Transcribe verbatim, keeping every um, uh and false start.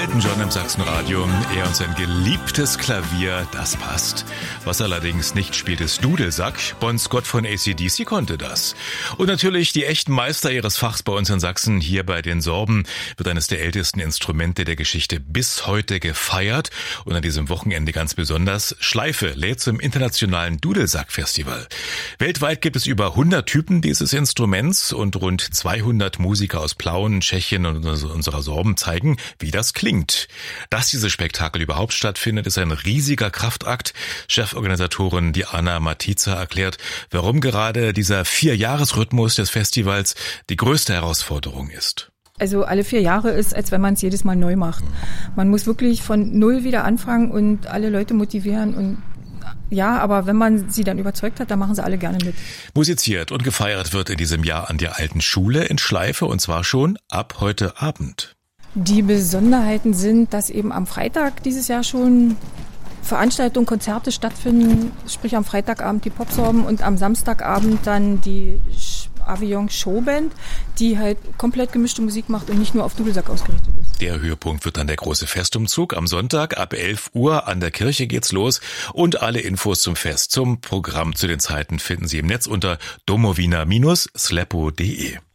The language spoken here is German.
Elton John im Sachsenradio. Er und sein geliebtes Klavier, das passt. Was allerdings nicht spielt, ist Dudelsack. Bon Scott von A C D C konnte das. Und natürlich die echten Meister ihres Fachs bei uns in Sachsen. Hier bei den Sorben wird eines der ältesten Instrumente der Geschichte bis heute gefeiert. Und an diesem Wochenende ganz besonders. Schleife lädt zum internationalen Dudelsack-Festival. Weltweit gibt es über hundert Typen dieses Instruments und rund zweihundert Musiker aus Plauen, Tschechien und unserer Sorben zeigen, wie das klingt. Dass dieses Spektakel überhaupt stattfindet, ist ein riesiger Kraftakt. Cheforganisatorin Diana Matiza erklärt, warum gerade dieser Vierjahresrhythmus des Festivals die größte Herausforderung ist. Also alle vier Jahre ist, als wenn man es jedes Mal neu macht. Man muss wirklich von null wieder anfangen und alle Leute motivieren und ja, aber wenn man sie dann überzeugt hat, dann machen sie alle gerne mit. Musiziert und gefeiert wird in diesem Jahr an der Alten Schule in Schleife und zwar schon ab heute Abend. Die Besonderheiten sind, dass eben am Freitag dieses Jahr schon Veranstaltungen, Konzerte stattfinden, sprich am Freitagabend die Popsorben und am Samstagabend dann die Avion Showband, die halt komplett gemischte Musik macht und nicht nur auf Dudelsack ausgerichtet ist. Der Höhepunkt wird dann der große Festumzug am Sonntag ab elf Uhr an der Kirche geht's los und alle Infos zum Fest, zum Programm zu den Zeiten finden Sie im Netz unter domowina Bindestrich slepo punkt de.